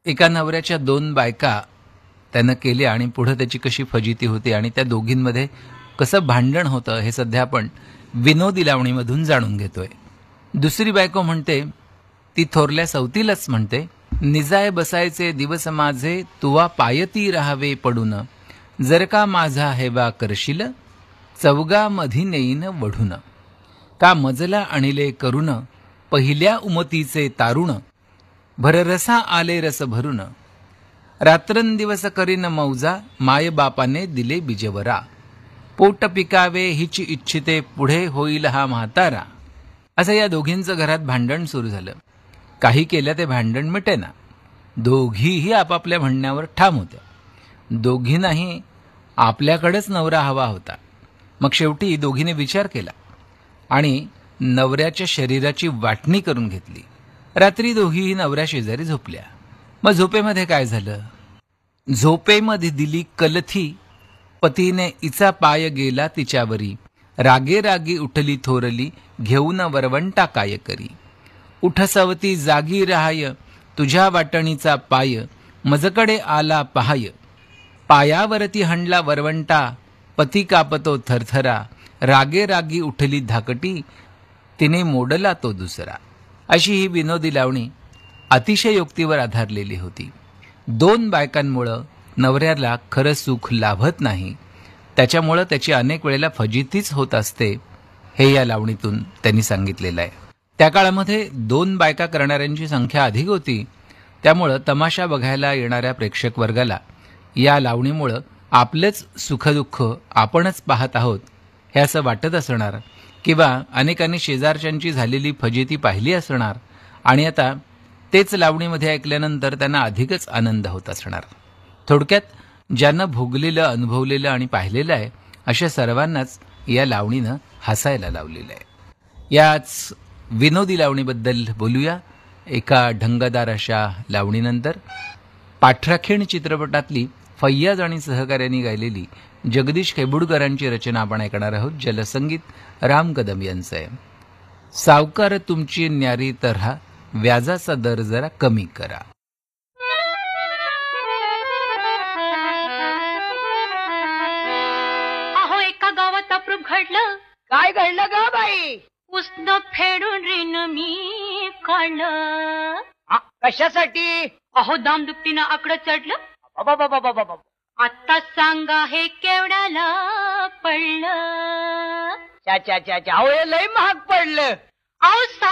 एका नवऱ्याच्या दोन बायका त्यानं केल्या आणि पुढे त्याची कशी फजिती होते आणि त्या दोघींमध्ये कसं भांडण होतं हे सध्या आपण विनोदी लावणीमधून जाणून घेतोय. दुसरी बायको म्हणते, ती थोरल्या सवतीलाच म्हणते, निजाय बसायचे दिवस माझे तुवा पायती राहावे पडून, जर का माझा हेवा करशील चौगा मधी नेईन वढून, का मजला आणिले करून पहिल्या उमतीचे तारुण, भररसा आले रस भरून, रात्रंदिवस करीन मौजा माय बापाने दिले बिजवरा, पोट पिकावे हिची इच्छिते पुढे होईल हा म्हातारा. असं या दोघींचं घरात भांडण सुरू झालं. काही केलं ते भांडण मिटेना. दोघीही आपापल्या म्हणण्यावर ठाम होत्या. दोघींनाही आपल्याकडेच नवरा हवा होता. मग शेवटी दोघीने विचार केला आणि नवऱ्याच्या शरीराची वाटणी करून घेतली. रात्री दोघीही नवऱ्या शेजारी झोपल्या. मग झोपेमध्ये काय झालं? झोपेमध्ये दिली कलथी, पतीने इचा पाय गेला तिच्यावरी, रागे रागी उठली थोरली, घेऊन वरवंटा काय करी, उठ सवती जागी राहाय, तुझ्या वाटणीचा पाय, मजकडे आला पहाय, पायावरती हंडला वरवंटा, पती कापतो थरथरा, रागे रागी उठली धाकटी, तिने मोडला तो दुसरा. अशी ही विनोदी लावणी अतिशय युक्तीवर आधारलेली होती. दोन बायकांमुळं नवऱ्याला खरं सुख लाभत नाही, त्याच्यामुळं त्याची अनेक वेळेला फजितीच होत असते, हे या लावणीतून त्यांनी सांगितलेलं आहे. त्या काळामध्ये दोन बायका करणाऱ्यांची संख्या अधिक होती, त्यामुळं तमाशा बघायला येणाऱ्या प्रेक्षक वर्गाला या लावणीमुळं आपलेच सुखदुःख आपणच पाहत आहोत हे असं वाटत असणार, किंवा अनेकांनी शेजारच्यांची झालेली फजिती पाहिली असणार आणि आता तेच लावणीमध्ये ऐकल्यानंतर त्यांना अधिकच आनंद होत असणार. थोडक्यात ज्यानं भोगलेलं, अनुभवलेलं आणि पाहिलेलं आहे अशा सर्वांनाच या लावणीनं हसायला लावलेलं आहे. याच विनोदी लावणीबद्दल बोलूया एका ढंगदार अशा लावणीनंतर. पाठराखीण चित्रपटातली फैयाज आणि सहकार्यांनी गायलेली जगदीश खेबुडकरांची रचना आपण ऐकणार आहोत. जलसंगीत राम कदम यांचं आहे. सावकार तुमची न्यारी तऱ्हा, व्याजाचा दर जरा कमी करा. अहो एका गावात अप्रूप घडलं. काय घडलं ग बाई? उसनं फेडून ऋण मी काढलं. कशासाठी? अहो दामदुपटीनं आकडं चढलं. बाबा आता सांगा हे केवढ्याला पडलं. चा चा चा चा, अहो हे लय महाग पडलं. अहो